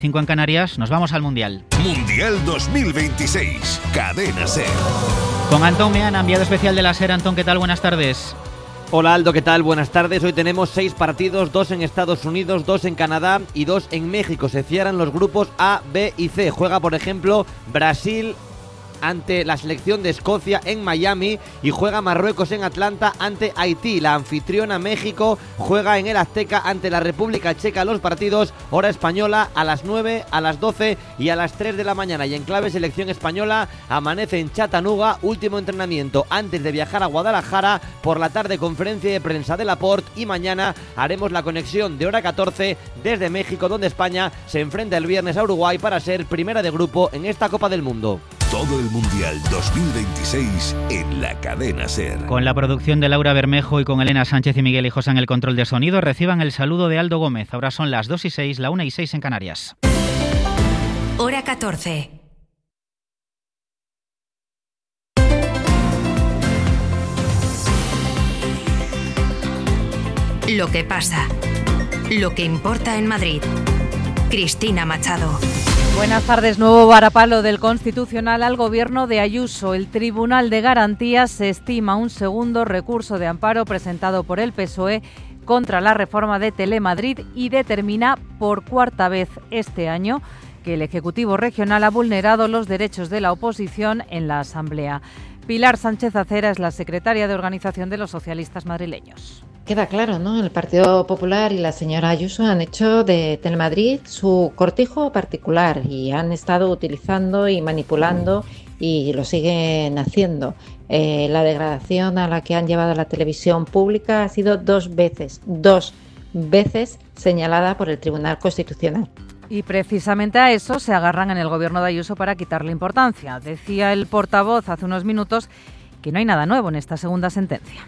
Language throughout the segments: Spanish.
5 en Canarias, nos vamos al Mundial. Mundial 2026, Cadena SER. Con Antón Meana, enviado especial de la SER. Antón, ¿qué tal? Buenas tardes. Hola Aldo, ¿qué tal? Buenas tardes. Hoy tenemos 6 partidos, 2 en Estados Unidos, 2 en Canadá y 2 en México. Se cierran los grupos A, B y C. Juega, por ejemplo, Brasil ante la selección de Escocia en Miami y juega Marruecos en Atlanta ante Haití. La anfitriona México juega en el Azteca ante la República Checa. Los partidos, hora española, a las 9, a las 12 y a las 3 de la mañana. Y en clave selección española, amanece en Chattanooga, último entrenamiento antes de viajar a Guadalajara. Por la tarde, conferencia de prensa de Laporte y mañana haremos la conexión de hora 14 desde México, donde España se enfrenta el viernes a Uruguay para ser primera de grupo en esta Copa del Mundo. Todo el Mundial 2026 en la Cadena SER. Con la producción de Laura Bermejo y con Elena Sánchez y Miguel Hijosa en el control de sonido, reciban el saludo de Aldo Gómez. Ahora son las 2:06, la 1:06 en Canarias. Hora 14. Lo que pasa. Lo que importa en Madrid. Cristina Machado. Buenas tardes. Nuevo varapalo del Constitucional al gobierno de Ayuso. El Tribunal de Garantías estima un segundo recurso de amparo presentado por el PSOE contra la reforma de Telemadrid y determina por cuarta vez este año que el Ejecutivo Regional ha vulnerado los derechos de la oposición en la Asamblea. Pilar Sánchez Acera es la secretaria de Organización de los Socialistas Madrileños. Queda claro, ¿no? El Partido Popular y la señora Ayuso han hecho de Telemadrid su cortijo particular y han estado utilizando y manipulando y lo siguen haciendo. La degradación a la que han llevado a la televisión pública ha sido dos veces señalada por el Tribunal Constitucional. Y precisamente a eso se agarran en el gobierno de Ayuso para quitarle importancia. Decía el portavoz hace unos minutos que no hay nada nuevo en esta segunda sentencia.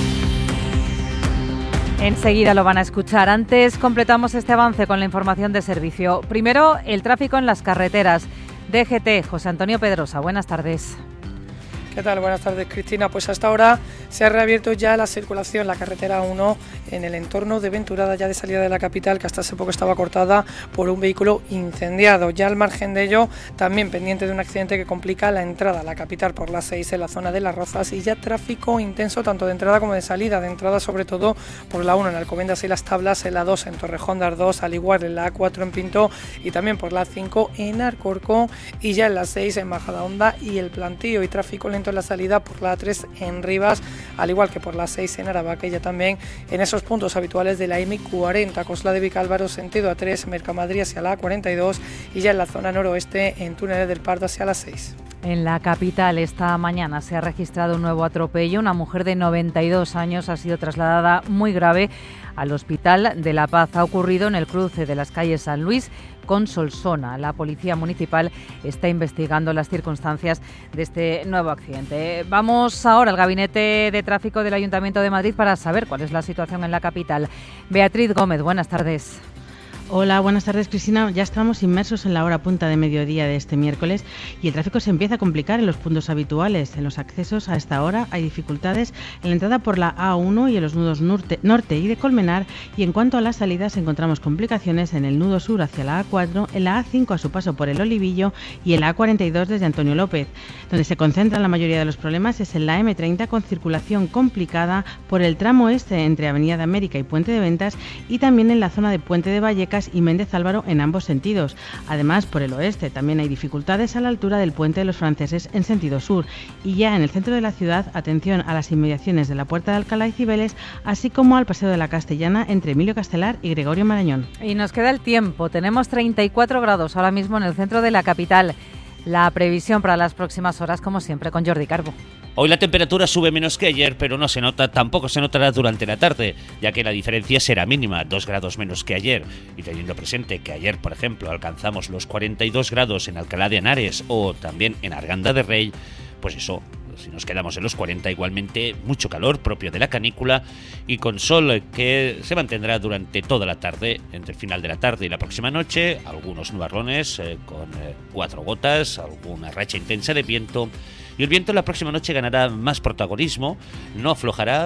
Enseguida lo van a escuchar. Antes completamos este avance con la información de servicio. Primero, el tráfico en las carreteras. DGT, José Antonio Pedrosa, buenas tardes. ¿Qué tal? Buenas tardes, Cristina. Pues hasta ahora se ha reabierto ya la circulación, la carretera 1 en el entorno de Venturada, ya de salida de la capital, que hasta hace poco estaba cortada por un vehículo incendiado. Ya al margen de ello, también pendiente de un accidente que complica la entrada a la capital por la 6 en la zona de Las Rozas, y ya tráfico intenso tanto de entrada como de salida. De entrada sobre todo por la 1 en Alcobendas y Las Tablas, en la 2 en Torrejón de Ardoz, al igual en la A4 en Pinto y también por la 5 en Alcorcón, y ya en la 6 en Majadahonda y El Plantío, y tráfico lento en la salida por la 3 en Rivas, al igual que por la 6 en Aravaca, y ya también en esos puntos habituales de la M40, Cosla de Vicálvaro sentido A3, Mercamadrid hacia la A42, y ya en la zona noroeste en Túneles del Pardo hacia la 6. En la capital esta mañana se ha registrado un nuevo atropello. Una mujer de 92 años ha sido trasladada muy grave al Hospital de La Paz. Ha ocurrido en el cruce de las calles San Luis con Solsona. La Policía Municipal está investigando las circunstancias de este nuevo accidente. Vamos ahora al Gabinete de Tráfico del Ayuntamiento de Madrid para saber cuál es la situación en la capital. Beatriz Gómez, buenas tardes. Hola, buenas tardes, Cristina. Ya estamos inmersos en la hora punta de mediodía de este miércoles y el tráfico se empieza a complicar en los puntos habituales. En los accesos a esta hora hay dificultades en la entrada por la A1 y en los nudos norte y de Colmenar, y en cuanto a las salidas encontramos complicaciones en el nudo sur hacia la A4, en la A5 a su paso por el Olivillo y en la A42 desde Antonio López. Donde se concentran la mayoría de los problemas es en la M30, con circulación complicada por el tramo este entre Avenida de América y Puente de Ventas, y también en la zona de Puente de Vallecas y Méndez Álvaro en ambos sentidos. Además, por el oeste también hay dificultades a la altura del Puente de los Franceses en sentido sur. Y ya en el centro de la ciudad, atención a las inmediaciones de la Puerta de Alcalá y Cibeles, así como al Paseo de la Castellana entre Emilio Castelar y Gregorio Marañón. Y nos queda el tiempo. Tenemos 34 grados ahora mismo en el centro de la capital. La previsión para las próximas horas, como siempre, con Jordi Carbo. Hoy la temperatura sube menos que ayer, pero tampoco se notará durante la tarde, ya que la diferencia será mínima, 2 grados menos que ayer. Y teniendo presente que ayer, por ejemplo, alcanzamos los 42 grados en Alcalá de Henares o también en Arganda de Rey, pues eso, si nos quedamos en los 40, igualmente mucho calor propio de la canícula y con sol que se mantendrá durante toda la tarde. Entre el final de la tarde y la próxima noche, algunos nubarrones con 4 gotas, alguna racha intensa de viento. Y el viento la próxima noche ganará más protagonismo, no aflojará,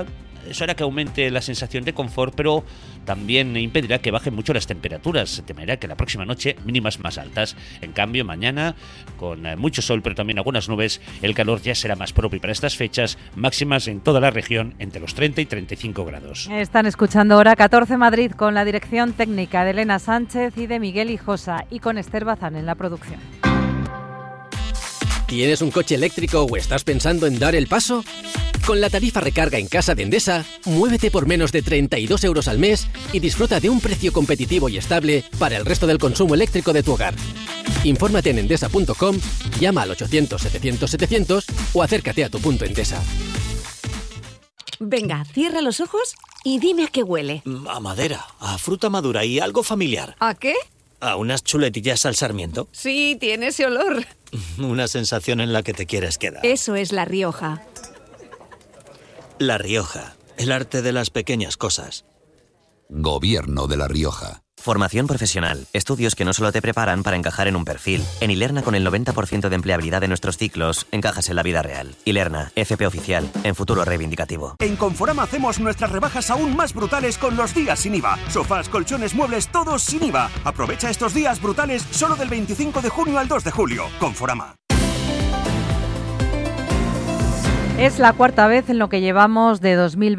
Eso hará que aumente la sensación de confort, pero también impedirá que bajen mucho las temperaturas. Se temerá que la próxima noche mínimas más altas. En cambio, mañana, con mucho sol, pero también algunas nubes, el calor ya será más propio para estas fechas, máximas en toda la región entre los 30 y 35 grados. Están escuchando Hora 14 Madrid con la dirección técnica de Elena Sánchez y de Miguel Hijosa y con Esther Bazán en la producción. ¿Tienes un coche eléctrico o estás pensando en dar el paso? Con la tarifa recarga en casa de Endesa, muévete por menos de 32 euros al mes y disfruta de un precio competitivo y estable para el resto del consumo eléctrico de tu hogar. Infórmate en endesa.com, llama al 800-700-700 o acércate a tu punto Endesa. Venga, cierra los ojos y dime a qué huele. A madera, a fruta madura y algo familiar. ¿A qué? ¿A unas chuletillas al sarmiento? Sí, tiene ese olor. Una sensación en la que te quieres quedar. Eso es La Rioja. La Rioja, el arte de las pequeñas cosas. Gobierno de La Rioja. Formación profesional. Estudios que no solo te preparan para encajar en un perfil. En Ilerna, con el 90% de empleabilidad de nuestros ciclos, encajas en la vida real. Ilerna, FP oficial, en futuro reivindicativo. En Conforama hacemos nuestras rebajas aún más brutales con los días sin IVA. Sofás, colchones, muebles, todos sin IVA. Aprovecha estos días brutales solo del 25 de junio al 2 de julio. Conforama. Es la cuarta vez en lo que llevamos de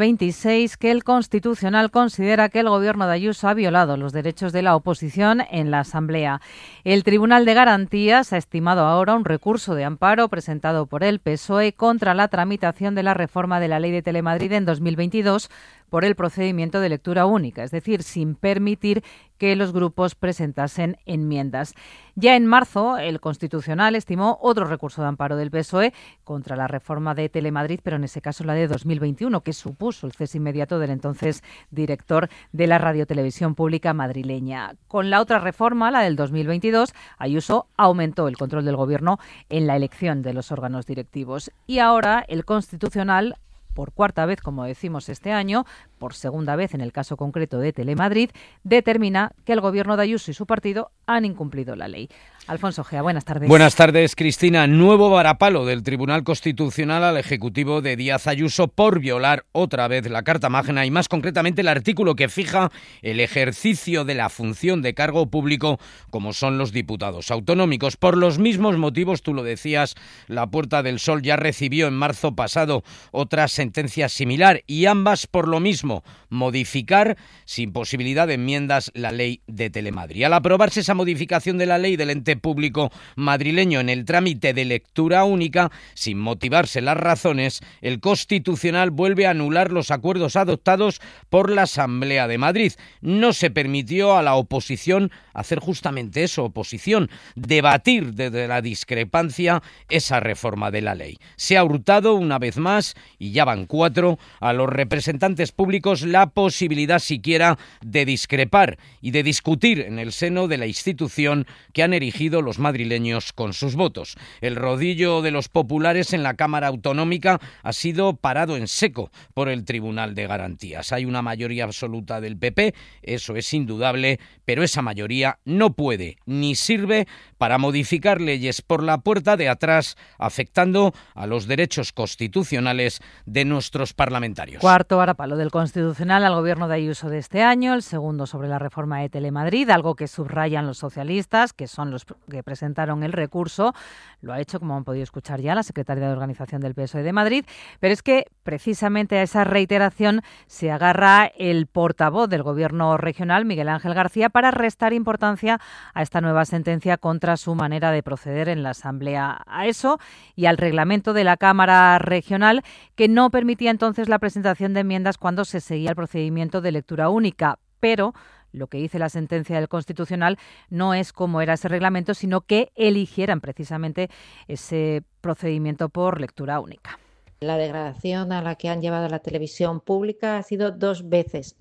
2026 que el Constitucional considera que el gobierno de Ayuso ha violado los derechos de la oposición en la Asamblea. El Tribunal de Garantías ha estimado ahora un recurso de amparo presentado por el PSOE contra la tramitación de la reforma de la Ley de Telemadrid en 2022 por el procedimiento de lectura única, es decir, sin permitir que los grupos presentasen enmiendas. Ya en marzo, el Constitucional estimó otro recurso de amparo del PSOE contra la reforma de Telemadrid, pero en ese caso la de 2021, que supuso el cese inmediato del entonces director de la radiotelevisión pública madrileña. Con la otra reforma, la del 2022, Ayuso aumentó el control del Gobierno en la elección de los órganos directivos. Y ahora el Constitucional, por cuarta vez, como decimos este año, por segunda vez en el caso concreto de Telemadrid, determina que el gobierno de Ayuso y su partido han incumplido la ley. Alfonso Gea, buenas tardes. Buenas tardes, Cristina. Nuevo varapalo del Tribunal Constitucional al Ejecutivo de Díaz Ayuso por violar otra vez la Carta Magna y más concretamente el artículo que fija el ejercicio de la función de cargo público como son los diputados autonómicos. Por los mismos motivos, tú lo decías, la Puerta del Sol ya recibió en marzo pasado otra sentencia similar y ambas por lo mismo, modificar sin posibilidad de enmiendas la ley de Telemadrid. Al aprobarse esa modificación de la ley del ente público madrileño en el trámite de lectura única, sin motivarse las razones, el Constitucional vuelve a anular los acuerdos adoptados por la Asamblea de Madrid. No se permitió a la oposición hacer justamente eso, oposición, debatir desde la discrepancia esa reforma de la ley. Se ha hurtado una vez más, y ya van 4, a los representantes públicos la posibilidad siquiera de discrepar y de discutir en el seno de la institución que han erigido los madrileños con sus votos. El rodillo de los populares en la Cámara Autonómica ha sido parado en seco por el Tribunal de Garantías. Hay una mayoría absoluta del PP, eso es indudable, pero esa mayoría no puede ni sirve para modificar leyes por la puerta de atrás, afectando a los derechos constitucionales de nuestros parlamentarios. Cuarto varapalo del Constitucional al gobierno de Ayuso de este año, el segundo sobre la reforma de Telemadrid, algo que subrayan los socialistas, que son los que presentaron el recurso. Lo ha hecho, como han podido escuchar ya, la secretaria de Organización del PSOE de Madrid, pero es que precisamente a esa reiteración se agarra el portavoz del gobierno regional, Miguel Ángel García, para restar importancia a esta nueva sentencia contra su manera de proceder en la Asamblea. A eso y al reglamento de la Cámara Regional, que no permitía entonces la presentación de enmiendas cuando se seguía el procedimiento de lectura única, pero lo que dice la sentencia del Constitucional no es cómo era ese reglamento, sino que eligieran precisamente ese procedimiento por lectura única. La degradación a la que han llevado a la televisión pública ha sido dos veces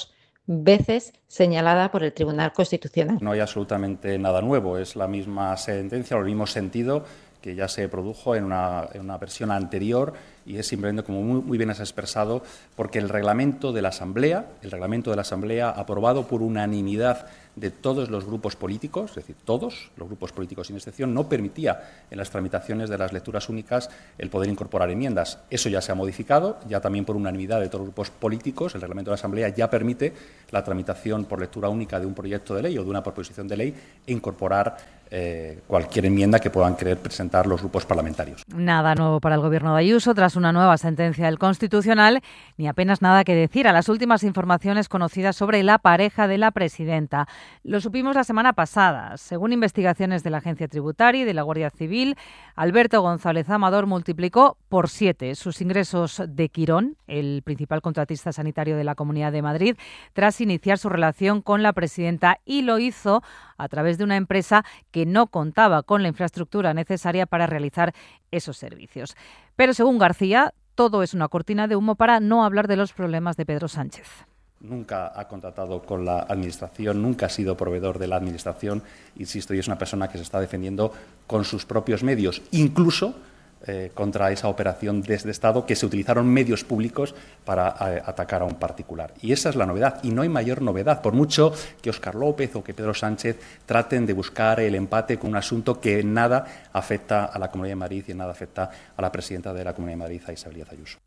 señalada por el Tribunal Constitucional. No hay absolutamente nada nuevo, es la misma sentencia, el mismo sentido que ya se produjo en una versión anterior, y es simplemente, como muy bien has expresado, porque el reglamento de la Asamblea, aprobado por unanimidad de todos los grupos políticos, es decir, todos los grupos políticos sin excepción, no permitía en las tramitaciones de las lecturas únicas el poder incorporar enmiendas. Eso ya se ha modificado, ya también por unanimidad de todos los grupos políticos. El reglamento de la Asamblea ya permite la tramitación por lectura única de un proyecto de ley o de una proposición de ley e incorporar cualquier enmienda que puedan querer presentar los grupos parlamentarios. Nada nuevo para el Gobierno de Ayuso tras una nueva sentencia del Constitucional, ni apenas nada que decir a las últimas informaciones conocidas sobre la pareja de la presidenta. Lo supimos la semana pasada. Según investigaciones de la Agencia Tributaria y de la Guardia Civil, Alberto González Amador multiplicó por 7 sus ingresos de Quirón, el principal contratista sanitario de la Comunidad de Madrid, tras iniciar su relación con la presidenta, y lo hizo a través de una empresa que no contaba con la infraestructura necesaria para realizar esos servicios. Pero según García, todo es una cortina de humo para no hablar de los problemas de Pedro Sánchez. Nunca ha contratado con la Administración, nunca ha sido proveedor de la Administración, insisto, y es una persona que se está defendiendo con sus propios medios, incluso contra esa operación desde Estado, que se utilizaron medios públicos para atacar a un particular. Y esa es la novedad, y no hay mayor novedad, por mucho que Óscar López o que Pedro Sánchez traten de buscar el empate con un asunto que en nada afecta a la Comunidad de Madrid y en nada afecta a la presidenta de la Comunidad de Madrid, a Isabel Díaz Ayuso.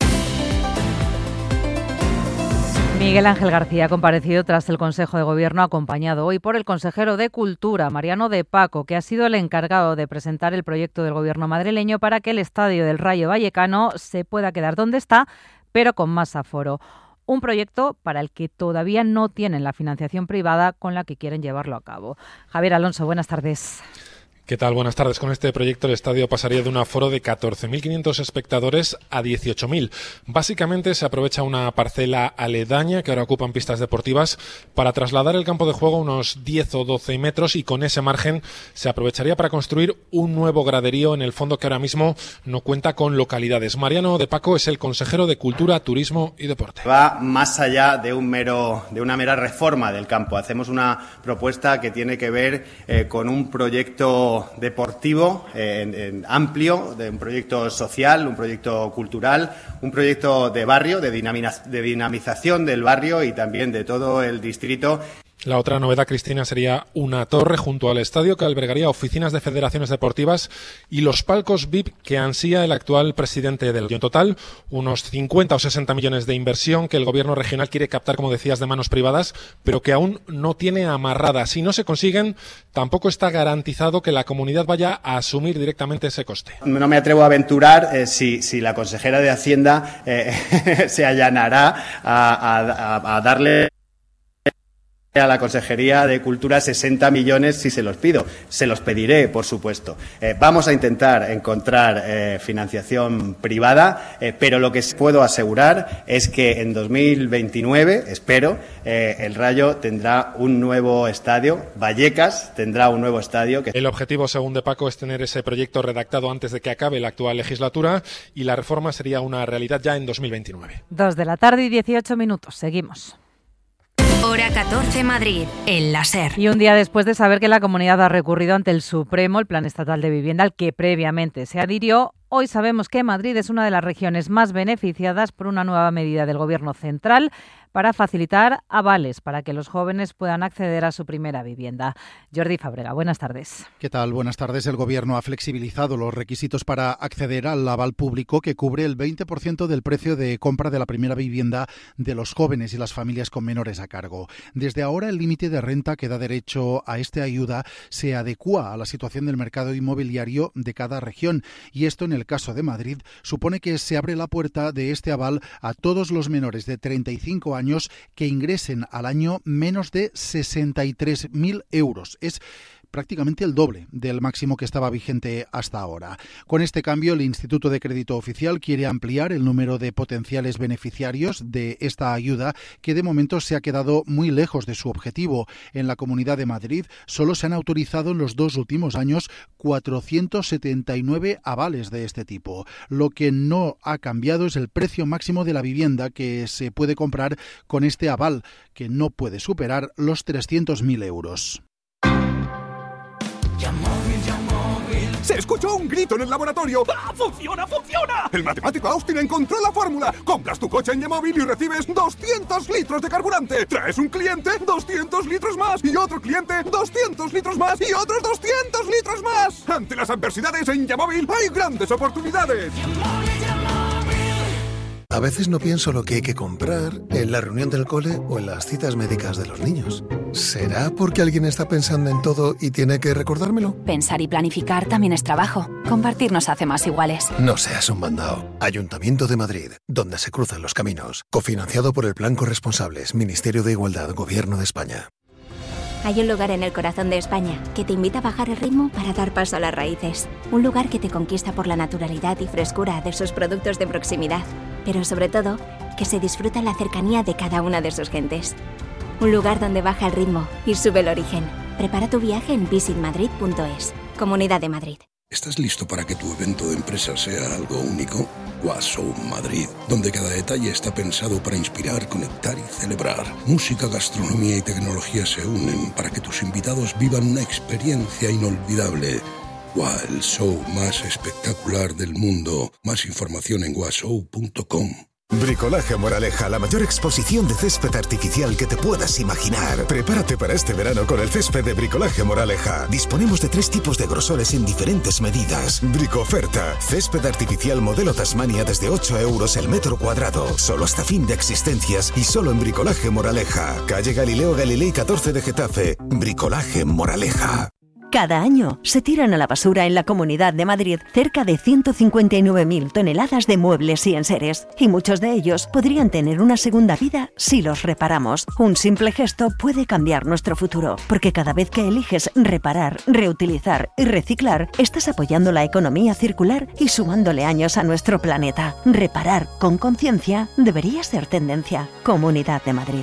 Miguel Ángel García ha comparecido tras el Consejo de Gobierno, acompañado hoy por el consejero de Cultura, Mariano de Paco, que ha sido el encargado de presentar el proyecto del Gobierno madrileño para que el estadio del Rayo Vallecano se pueda quedar donde está, pero con más aforo. Un proyecto para el que todavía no tienen la financiación privada con la que quieren llevarlo a cabo. Javier Alonso, buenas tardes. ¿Qué tal? Buenas tardes. Con este proyecto el estadio pasaría de un aforo de 14.500 espectadores a 18.000. Básicamente se aprovecha una parcela aledaña que ahora ocupan pistas deportivas para trasladar el campo de juego unos 10 o 12 metros, y con ese margen se aprovecharía para construir un nuevo graderío en el fondo que ahora mismo no cuenta con localidades. Mariano de Paco es el consejero de Cultura, Turismo y Deporte. Va más allá de una mera reforma del campo. Hacemos una propuesta que tiene que ver con un proyecto deportivo amplio, de un proyecto social, un proyecto cultural, un proyecto de barrio, de dinamización del barrio y también de todo el distrito. La otra novedad, Cristina, sería una torre junto al estadio que albergaría oficinas de federaciones deportivas y los palcos VIP que ansía el actual presidente del. En total, unos 50 o 60 millones de inversión que el gobierno regional quiere captar, como decías, de manos privadas, pero que aún no tiene amarrada. Si no se consiguen, tampoco está garantizado que la comunidad vaya a asumir directamente ese coste. No me atrevo a aventurar si la consejera de Hacienda se allanará a darle a la Consejería de Cultura 60 millones si se los pido. Se los pediré, por supuesto. Vamos a intentar encontrar financiación privada, pero lo que puedo asegurar es que en 2029, espero, el Rayo tendrá un nuevo estadio, Vallecas tendrá un nuevo estadio. El objetivo, según De Paco, es tener ese proyecto redactado antes de que acabe la actual legislatura, y la reforma sería una realidad ya en 2029. 2:18 p.m. Seguimos. Hora 14 Madrid, el láser. Y un día después de saber que la comunidad ha recurrido ante el Supremo el Plan Estatal de Vivienda al que previamente se adhirió, hoy sabemos que Madrid es una de las regiones más beneficiadas por una nueva medida del Gobierno central para facilitar avales para que los jóvenes puedan acceder a su primera vivienda. Jordi Fábrega, buenas tardes. ¿Qué tal? Buenas tardes. El Gobierno ha flexibilizado los requisitos para acceder al aval público, que cubre el 20% del precio de compra de la primera vivienda de los jóvenes y las familias con menores a cargo. Desde ahora, el límite de renta que da derecho a esta ayuda se adecúa a la situación del mercado inmobiliario de cada región, y esto, en el caso de Madrid, supone que se abre la puerta de este aval a todos los menores de 35 años que ingresen al año menos de 63.000 euros. Es prácticamente el doble del máximo que estaba vigente hasta ahora. Con este cambio, el Instituto de Crédito Oficial quiere ampliar el número de potenciales beneficiarios de esta ayuda, que de momento se ha quedado muy lejos de su objetivo. En la Comunidad de Madrid solo se han autorizado en los 2 últimos años 479 avales de este tipo. Lo que no ha cambiado es el precio máximo de la vivienda que se puede comprar con este aval, que no puede superar los 300.000 euros. Ya móvil, Se escuchó un grito en el laboratorio. ¡Ah, funciona, funciona! El matemático Austin encontró la fórmula. Compras tu coche en Yemóvil y recibes 200 litros de carburante. Traes un cliente, 200 litros más. Y otro cliente, 200 litros más. Y otros 200 litros más. Ante las adversidades en Yemóvil hay grandes oportunidades. A veces no pienso lo que hay que comprar en la reunión del cole o en las citas médicas de los niños. ¿Será porque alguien está pensando en todo y tiene que recordármelo? Pensar y planificar también es trabajo. Compartir nos hace más iguales. No seas un mandao. Ayuntamiento de Madrid, donde se cruzan los caminos. Cofinanciado por el Plan Corresponsables, Ministerio de Igualdad, Gobierno de España. Hay un lugar en el corazón de España que te invita a bajar el ritmo para dar paso a las raíces. Un lugar que te conquista por la naturalidad y frescura de sus productos de proximidad. Pero sobre todo, que se disfruta la cercanía de cada una de sus gentes. Un lugar donde baja el ritmo y sube el origen. Prepara tu viaje en visitmadrid.es. Comunidad de Madrid. ¿Estás listo para que tu evento de empresa sea algo único? Washow Madrid, donde cada detalle está pensado para inspirar, conectar y celebrar. Música, gastronomía y tecnología se unen para que tus invitados vivan una experiencia inolvidable. El show más espectacular del mundo. Más información en washow.com. Bricolaje Moraleja, la mayor exposición de césped artificial que te puedas imaginar. Prepárate para este verano con el césped de Bricolaje Moraleja. Disponemos de 3 tipos de grosores en diferentes medidas. Bricoferta, césped artificial modelo Tasmania desde 8 euros el metro cuadrado. Solo hasta fin de existencias y solo en Bricolaje Moraleja. Calle Galileo Galilei 14 de Getafe. Bricolaje Moraleja. Cada año se tiran a la basura en la Comunidad de Madrid cerca de 159.000 toneladas de muebles y enseres, y muchos de ellos podrían tener una segunda vida si los reparamos. Un simple gesto puede cambiar nuestro futuro, porque cada vez que eliges reparar, reutilizar y reciclar, estás apoyando la economía circular y sumándole años a nuestro planeta. Reparar con conciencia debería ser tendencia. Comunidad de Madrid.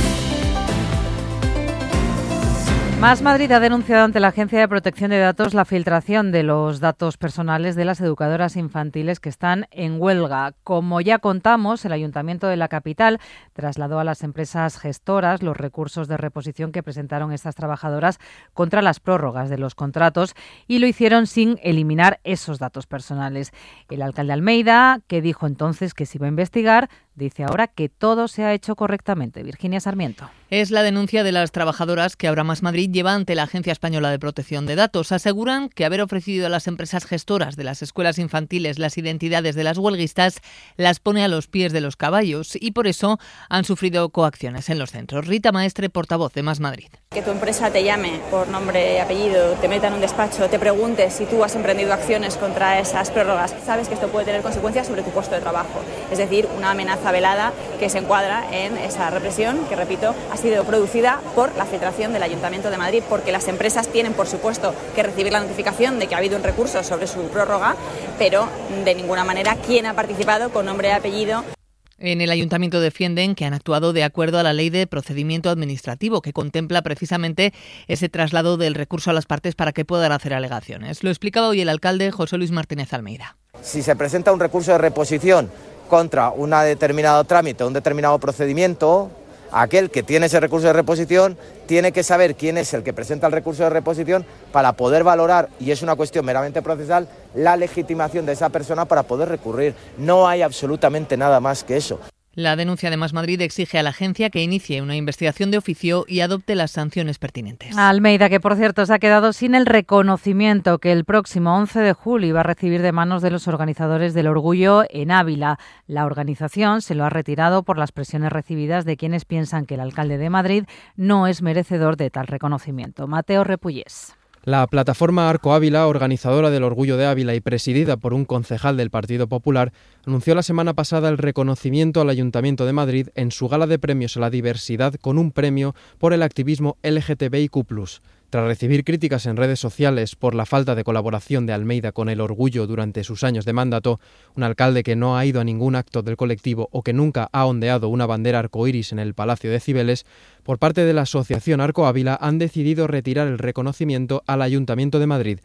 Más Madrid ha denunciado ante la Agencia de Protección de Datos la filtración de los datos personales de las educadoras infantiles que están en huelga. Como ya contamos, el Ayuntamiento de la capital trasladó a las empresas gestoras los recursos de reposición que presentaron estas trabajadoras contra las prórrogas de los contratos y lo hicieron sin eliminar esos datos personales. El alcalde Almeida, que dijo entonces que se iba a investigar, dice ahora que todo se ha hecho correctamente. Virginia Sarmiento. Es la denuncia de las trabajadoras que ahora Más Madrid lleva ante la Agencia Española de Protección de Datos. Aseguran que haber ofrecido a las empresas gestoras de las escuelas infantiles las identidades de las huelguistas las pone a los pies de los caballos y por eso han sufrido coacciones en los centros. Rita Maestre, portavoz de Más Madrid. Que tu empresa te llame por nombre y apellido, te meta en un despacho, te pregunte si tú has emprendido acciones contra esas prórrogas. Sabes que esto puede tener consecuencias sobre tu puesto de trabajo. Es decir, una amenaza velada que se encuadra en esa represión que, repito, ha sido producida por la filtración del Ayuntamiento de Madrid, porque las empresas tienen, por supuesto, que recibir la notificación de que ha habido un recurso sobre su prórroga, pero de ninguna manera quién ha participado con nombre y apellido. En el Ayuntamiento defienden que han actuado de acuerdo a la Ley de Procedimiento Administrativo, que contempla precisamente ese traslado del recurso a las partes para que puedan hacer alegaciones. Lo explicaba hoy el alcalde José Luis Martínez Almeida. Si se presenta un recurso de reposición contra un determinado trámite, un determinado procedimiento, aquel que tiene ese recurso de reposición tiene que saber quién es el que presenta el recurso de reposición para poder valorar, y es una cuestión meramente procesal, la legitimación de esa persona para poder recurrir. No hay absolutamente nada más que eso. La denuncia de Más Madrid exige a la agencia que inicie una investigación de oficio y adopte las sanciones pertinentes. Almeida, que por cierto se ha quedado sin el reconocimiento que el próximo 11 de julio iba a recibir de manos de los organizadores del Orgullo en Ávila. La organización se lo ha retirado por las presiones recibidas de quienes piensan que el alcalde de Madrid no es merecedor de tal reconocimiento. Mateo Repullés. La plataforma Arco Ávila, organizadora del Orgullo de Ávila y presidida por un concejal del Partido Popular, anunció la semana pasada el reconocimiento al Ayuntamiento de Madrid en su gala de premios a la diversidad con un premio por el activismo LGTBIQ+. Tras recibir críticas en redes sociales por la falta de colaboración de Almeida con el Orgullo durante sus años de mandato, un alcalde que no ha ido a ningún acto del colectivo o que nunca ha ondeado una bandera arcoíris en el Palacio de Cibeles, por parte de la Asociación Arco Ávila han decidido retirar el reconocimiento al Ayuntamiento de Madrid.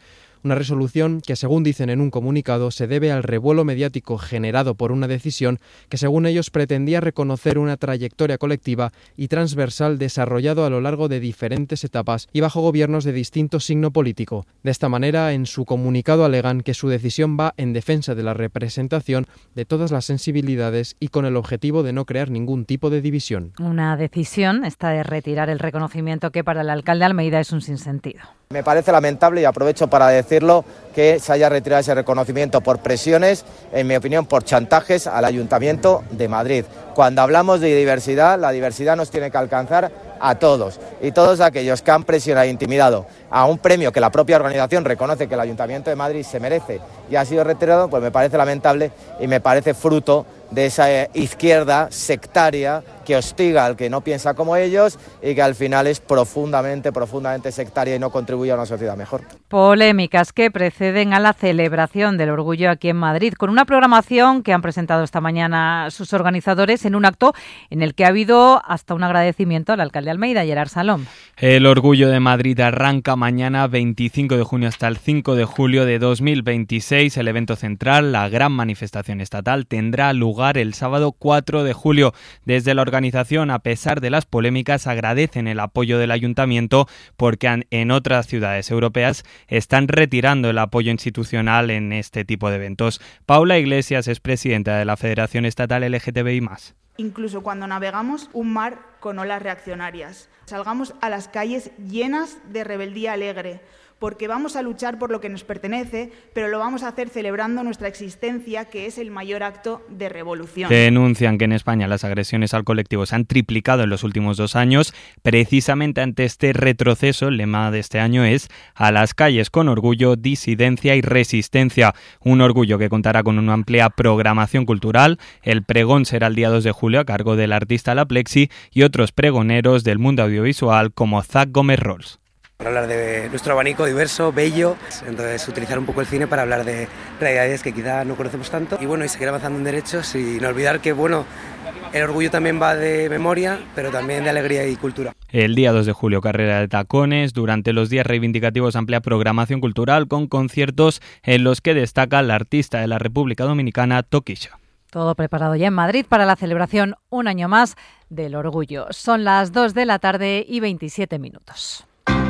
Una resolución que, según dicen en un comunicado, se debe al revuelo mediático generado por una decisión que, según ellos, pretendía reconocer una trayectoria colectiva y transversal desarrollado a lo largo de diferentes etapas y bajo gobiernos de distinto signo político. De esta manera, en su comunicado alegan que su decisión va en defensa de la representación de todas las sensibilidades y con el objetivo de no crear ningún tipo de división. Una decisión, esta de retirar el reconocimiento que para el alcalde Almeida es un sinsentido. Me parece lamentable, y aprovecho para decirlo, que se haya retirado ese reconocimiento por presiones, en mi opinión por chantajes al Ayuntamiento de Madrid. Cuando hablamos de diversidad, la diversidad nos tiene que alcanzar a todos, y todos aquellos que han presionado e intimidado a un premio que la propia organización reconoce que el Ayuntamiento de Madrid se merece y ha sido retirado, pues me parece lamentable y me parece fruto de esa izquierda sectaria que hostiga al que no piensa como ellos y que al final es profundamente sectaria y no contribuye a una sociedad mejor. Polémicas que preceden a la celebración del orgullo aquí en Madrid, con una programación que han presentado esta mañana sus organizadores en un acto en el que ha habido hasta un agradecimiento al alcalde Almeida, Gerard Salom. El Orgullo de Madrid arranca mañana 25 de junio hasta el 5 de julio de 2026. El evento central, la gran manifestación estatal, tendrá lugar el sábado 4 de julio. Desde la organización, a pesar de las polémicas, agradecen el apoyo del ayuntamiento porque en otras ciudades europeas están retirando el apoyo institucional en este tipo de eventos. Paula Iglesias es presidenta de la Federación Estatal LGTBI+. Incluso cuando navegamos un mar con olas reaccionarias. Salgamos a las calles llenas de rebeldía alegre, porque vamos a luchar por lo que nos pertenece, pero lo vamos a hacer celebrando nuestra existencia, que es el mayor acto de revolución. Denuncian que en España las agresiones al colectivo se han triplicado en los últimos 2 años. Precisamente ante este retroceso, el lema de este año es "A las calles con orgullo, disidencia y resistencia". Un orgullo que contará con una amplia programación cultural. El pregón será el día 2 de julio a cargo del artista La Plexi y otros pregoneros del mundo audiovisual como Zach Gómez Rolls. Para hablar de nuestro abanico diverso, bello, entonces utilizar un poco el cine para hablar de realidades que quizá no conocemos tanto y bueno, y seguir avanzando en derechos y no olvidar que bueno, el orgullo también va de memoria, pero también de alegría y cultura. El día 2 de julio, carrera de tacones. Durante los días reivindicativos, amplia programación cultural con conciertos en los que destaca la artista de la República Dominicana, Toquilla. Todo preparado ya en Madrid para la celebración un año más del orgullo. Son las 2 de la tarde y 27 minutos.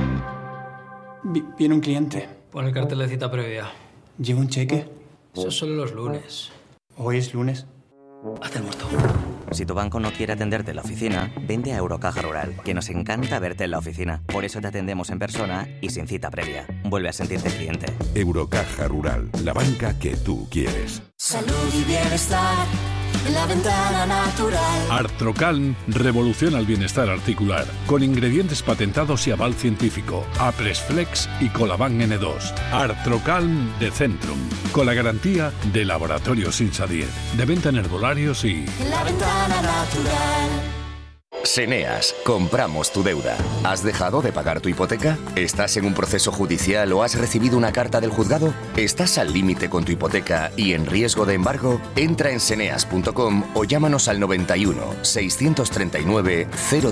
Viene un cliente. Pon el cartel de cita previa. ¿Lleva un cheque? Eso es solo los lunes. ¿Hoy es lunes? Haz el muerto. Si tu banco no quiere atenderte en la oficina, vente a Eurocaja Rural, que nos encanta verte en la oficina. Por eso te atendemos en persona y sin cita previa. Vuelve a sentirte cliente. Eurocaja Rural, la banca que tú quieres. Salud y bienestar en la ventana natural. Artrocalm revoluciona el bienestar articular con ingredientes patentados y aval científico. Apresflex y Colaban N2. Artrocalm de Centrum, con la garantía de Laboratorios Insadiet, de venta en herbolarios y... En la ventana natural. Seneas, compramos tu deuda. ¿Has dejado de pagar tu hipoteca? ¿Estás en un proceso judicial o has recibido una carta del juzgado? ¿Estás al límite con tu hipoteca y en riesgo de embargo? Entra en seneas.com o llámanos al 91 639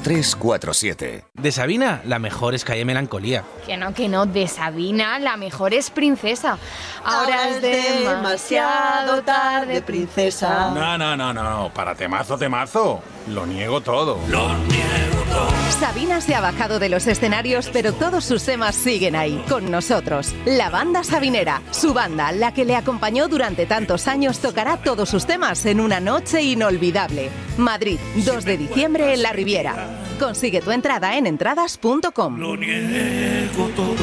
0347. De Sabina, la mejor es Calle Melancolía. Que no, de Sabina, la mejor es Princesa. Ahora es demasiado tarde, princesa. No, para temazo. Lo niego todo. Sabina se ha bajado de los escenarios, pero todos sus temas siguen ahí, con nosotros. La banda sabinera, su banda, la que le acompañó durante tantos años, tocará todos sus temas en una noche inolvidable. Madrid, 2 de diciembre en La Riviera. Consigue tu entrada en entradas.com. Lo niego todo.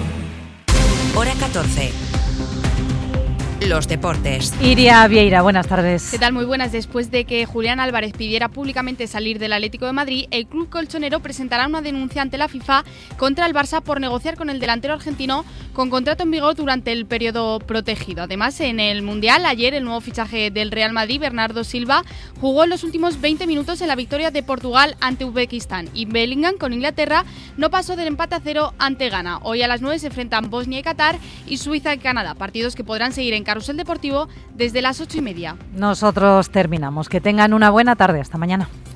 Hora 14. Los deportes. Iria Vieira, buenas tardes. ¿Qué tal? Muy buenas. Después de que Julián Álvarez pidiera públicamente salir del Atlético de Madrid, el club colchonero presentará una denuncia ante la FIFA contra el Barça por negociar con el delantero argentino con contrato en vigor durante el periodo protegido. Además, en el Mundial, ayer el nuevo fichaje del Real Madrid, Bernardo Silva, jugó en los últimos 20 minutos en la victoria de Portugal ante Uzbekistán, y Bellingham con Inglaterra no pasó del empate a 0 ante Ghana. Hoy a las 9 se enfrentan Bosnia y Qatar y Suiza y Canadá, partidos que podrán seguir en Carrusel Deportivo desde las 8:30. Nosotros terminamos. Que tengan una buena tarde. Hasta mañana.